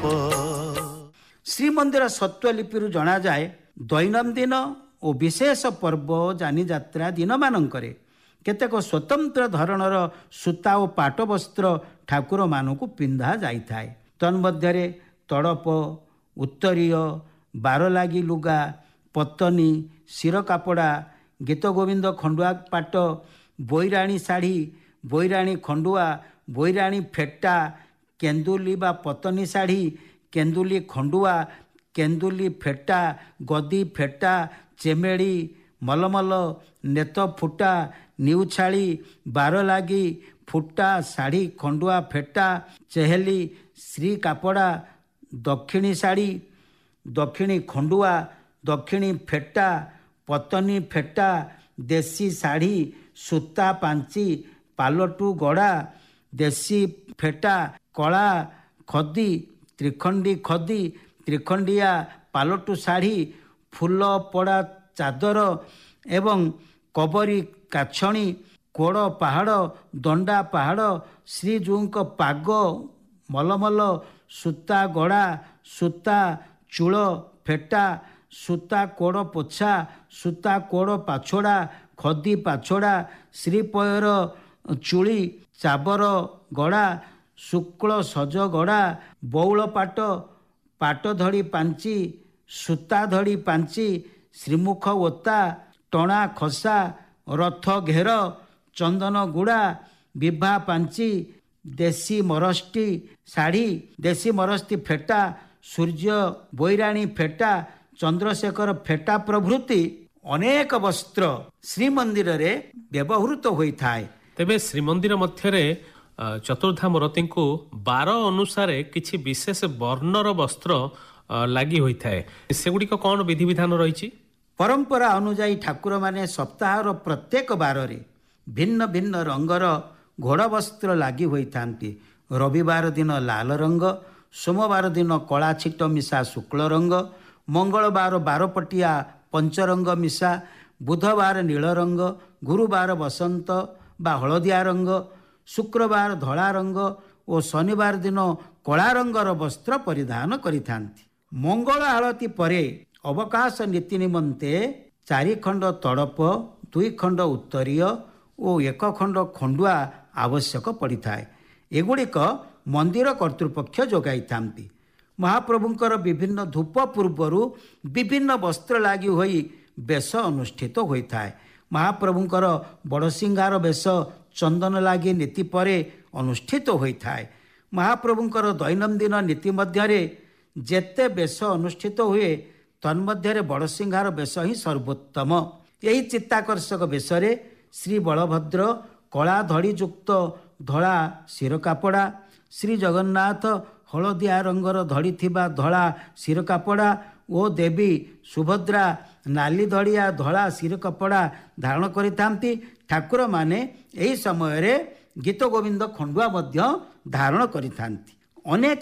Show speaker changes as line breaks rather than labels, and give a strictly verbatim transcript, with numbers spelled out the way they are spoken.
ଶ୍ରୀମନ୍ଦିର ସତ୍ୱଲିପିରୁ ଜଣାଯାଏ ଦୈନନ୍ଦିନ ଓ ବିଶେଷ ପର୍ବ ଯାନିଯାତ୍ରା ଦିନମାନଙ୍କରେ କେତେକ ସ୍ୱତନ୍ତ୍ର ଧରଣର ସୂତା ଓ ପାଟ ବସ୍ତ୍ର ଠାକୁରମାନଙ୍କୁ ପିନ୍ଧା ଯାଇଥାଏ। ତନ୍ମଧ୍ୟରେ ତଡ଼ପ, ଉତ୍ତରୀୟ, ବାରଲାଗି ଲୁଗା, ପତନି, ଶିର କାପଡ଼ା, ଗୀତ ଗୋବିନ୍ଦ ଖଣ୍ଡୁଆ ପାଟ, ବୈରାଣୀ ଶାଢ଼ୀ, ବୈରାଣୀ ଖଣ୍ଡୁଆ, ବୈରାଣୀ ଫେଟା, କେନ୍ଦୁଲି ବା ପତନି ଶାଢ଼ୀ, କେନ୍ଦୁଲି ଖଣ୍ଡୁଆ, କେନ୍ଦୁଲି ଫେଟା, ଗଦି ଫେଟା, ଚେମେଡ଼ି, ମଲମଲ, ନେତ ଫୁଟା, ନିଉଛାଳି, ବାରଲାଗି, ଫୁଟା, ଶାଢ଼ୀ, ଖଣ୍ଡୁଆ ଫେଟା, ଚେହେଲି, ଶ୍ରୀ କାପଡ଼ା, ଦକ୍ଷିଣୀ ଶାଢ଼ୀ, ଦକ୍ଷିଣୀ ଖଣ୍ଡୁଆ, ଦକ୍ଷିଣୀ ଫେଟା, ପତନି ଫେଟା, ଦେଶୀ ଶାଢ଼ୀ, ସୂତା ପାଞ୍ଚି, ପାଲଟୁ ଗଡ଼ା, ଦେଶୀ ଫେଟା, କଳା ଖଦି, ତ୍ରିଖଣ୍ଡୀ ଖଦି, ତ୍ରିଖଣ୍ଡିଆ ପାଲଟୁ ଶାଢ଼ୀ, ଫୁଲ ପଡ଼ା ଚାଦର ଏବଂ କବରୀ କାଛଣୀ, କୋଡ଼ ପାହାଡ଼, ଦଣ୍ଡା ପାହାଡ଼, ଶ୍ରୀଜୀଉଙ୍କ ପାଗ, ମଲମଲ, ସୂତା ଗଡ଼ା, ସୂତା ଚୂଳ ଫେଟା, ସୂତା କୋଡ଼ ପୋଛା, ସୂତା କୋଡ଼ ପାଛୋଡ଼ା, ଖଦି ପାଛୋଡ଼ା, ଶ୍ରୀପୟର ଚୁଳି, ଚାବର ଗଡ଼ା, ଶୁକ୍ଳ ସଜ ଗଡ଼ା, ବଉଳ ପାଟ, ପାଟ ଧଡ଼ି ପାଞ୍ଚି, ସୂତା ଧଡ଼ି ପାଞ୍ଚି, ଶ୍ରୀମୁଖ ଓତା, ଟଣା ଖସା, ରଥ ଘେର, ଚନ୍ଦନ ଗୁଡ଼ା, ବିଭା ପାଞ୍ଚି, ଦେଶୀ ମରଷ୍ଟି ଶାଢ଼ୀ, ଦେଶୀ ମରସ୍ତି ଫେଟା, ସୂର୍ଯ୍ୟ ବୈରାଣୀ ଫେଟା, ଚନ୍ଦ୍ରଶେଖର ଫେଟା ପ୍ରଭୃତି ଅନେକ ବସ୍ତ୍ର ଶ୍ରୀମନ୍ଦିରରେ ବ୍ୟବହୃତ ହୋଇଥାଏ।
ତେବେ ଶ୍ରୀମନ୍ଦିର ମଧ୍ୟରେ ଚତୁର୍ଦ୍ଧା ମୂରତିଙ୍କୁ ବାର ଅନୁସାରେ କିଛି ବିଶେଷ ବର୍ଣ୍ଣର ବସ୍ତ୍ର ଲାଗି ହୋଇଥାଏ। ସେଗୁଡ଼ିକ କ'ଣ ବିଧିବିଧାନ ରହିଛି?
ପରମ୍ପରା ଅନୁଯାୟୀ ଠାକୁରମାନେ ସପ୍ତାହର ପ୍ରତ୍ୟେକ ବାରରେ ଭିନ୍ନ ଭିନ୍ନ ରଙ୍ଗର ଘୋଡ଼ ବସ୍ତ୍ର ଲାଗି ହୋଇଥାନ୍ତି। ରବିବାର ଦିନ ଲାଲ ରଙ୍ଗ, ସୋମବାର ଦିନ କଳା ଛିଟ ମିଶା ଶୁକ୍ଳ ରଙ୍ଗ, ମଙ୍ଗଳବାର ବାରପଟିଆ ପଞ୍ଚରଙ୍ଗ ମିଶା, ବୁଧବାର ନୀଳ ରଙ୍ଗ, ଗୁରୁବାର ବସନ୍ତ ବା ହଳଦିଆ ରଙ୍ଗ, ଶୁକ୍ରବାର ଧଳା ରଙ୍ଗ ଓ ଶନିବାର ଦିନ କଳା ରଙ୍ଗର ବସ୍ତ୍ର ପରିଧାନ କରିଥାନ୍ତି। ମଙ୍ଗଳ ଆଳତି ପରେ ଅବକାଶ ନୀତି ନିମନ୍ତେ ଚାରି ଖଣ୍ଡ ତଡ଼ପ, ଦୁଇ ଖଣ୍ଡ ଉତ୍ତରୀୟ ଓ ଏକ ଖଣ୍ଡ ଖଣ୍ଡୁଆ ଆବଶ୍ୟକ ପଡ଼ିଥାଏ। ଏଗୁଡ଼ିକ ମନ୍ଦିର କର୍ତ୍ତୃପକ୍ଷ ଯୋଗାଇଥାନ୍ତି। ମହାପ୍ରଭୁଙ୍କର ବିଭିନ୍ନ ଧୂପ ପୂର୍ବରୁ ବିଭିନ୍ନ ବସ୍ତ୍ର ଲାଗି ହୋଇ ବେଶ ଅନୁଷ୍ଠିତ ହୋଇଥାଏ। ମହାପ୍ରଭୁଙ୍କର ବଡ଼ସିଂହାର ବେଶ ଚନ୍ଦନ ଲାଗି ନୀତି ପରେ ଅନୁଷ୍ଠିତ ହୋଇଥାଏ। ମହାପ୍ରଭୁଙ୍କର ଦୈନନ୍ଦିନ ନୀତି ମଧ୍ୟରେ ଯେତେ ବେଶ ଅନୁଷ୍ଠିତ ହୁଏ ତନ୍ମଧ୍ୟରେ ବଡ଼ସିଂହାର ବେଶ ହିଁ ସର୍ବୋତ୍ତମ। ଏହି ଚିତ୍ତାକର୍ଷକ ବେଶରେ ଶ୍ରୀ ବଳଭଦ୍ର କଳା ଧଡ଼ିଯୁକ୍ତ ଧଳା ଶିର କାପଡ଼ା, ଶ୍ରୀ ଜଗନ୍ନାଥ ହଳଦିଆ ରଙ୍ଗର ଧଡ଼ିଥିବା ଧଳା ଶିର କାପଡ଼ା ଓ ଦେବୀ ସୁଭଦ୍ରା ନାଲି ଧଡ଼ିଆ ଧଳା ଶିର କପଡ଼ା ଧାରଣ କରିଥାନ୍ତି। ଠାକୁରମାନେ ଏହି ସମୟରେ ଗୀତ ଗୋବିନ୍ଦ ଖଣ୍ଡୁଆ ମଧ୍ୟ ଧାରଣ କରିଥାନ୍ତି। ଅନେକ